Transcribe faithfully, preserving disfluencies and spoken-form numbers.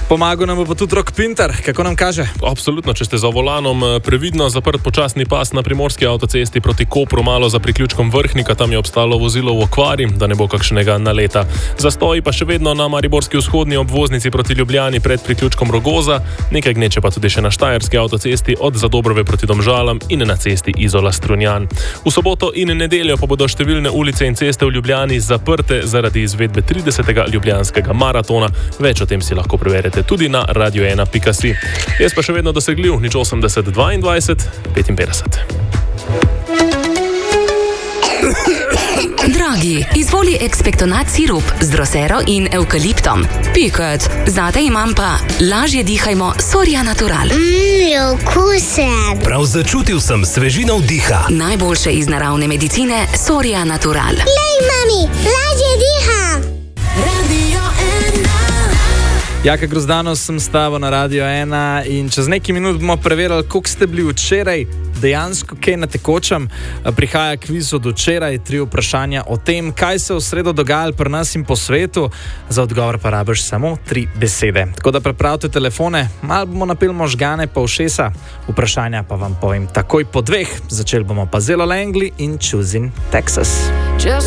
Pomagal nam bo pa tudi Rok Pintar, kako nam kaže? Absolutno, če ste za volanom, previdno zaprt počasni pas na primorski avtocesti proti Kopru, malo za priključkom Vrhnika, tam je obstalo vozilo v okvari, da ne bo kakšnega naleta. Zastoji pa še vedno na mariborski vzhodni obvoznici proti Ljubljani pred priključkom Rogoza, nekaj gneče pa tudi še na štajerski avtocesti od Zadobrove proti Domžalam in na cesti Izola-Strunjan. V soboto in nedeljo pa bodo številne ulice in ceste v Ljubljani zaprte zaradi izvedbe tridesetega ljubljanskega maratona. Več o tem si lahko preverite tudi na radio ena pika si. Jaz pa še vedno dosegljiv, nič osemdeset dvaindvajset petinpetdeset. Dragi, izvoli ekspektonat sirup z drosero in evkaliptom. Piket, zate imam pa lažje dihajmo Soria Natural. Mmm, okusen. Prav začutil sem svežino vdiha. Najboljše iz naravne medicine Soria Natural. Lej, mami, lažje diham. Radio ena. Jaka Grozdanov sem stavo na Radio ena in čez nekaj minut bomo preverili, koliko ste bili včeraj dejansko kaj na tekočem. Prihaja kviz od včeraj, tri vprašanja o tem, kaj se v sredo dogajalo pri nas in po svetu. Za odgovor pa rabiš samo tri besede. Tako da prepravite telefone, malo bomo napili možgane pa ušesa. Vprašanja pa vam povem takoj po dveh. Začeli bomo pa Zelo Langley in Choosing Texas.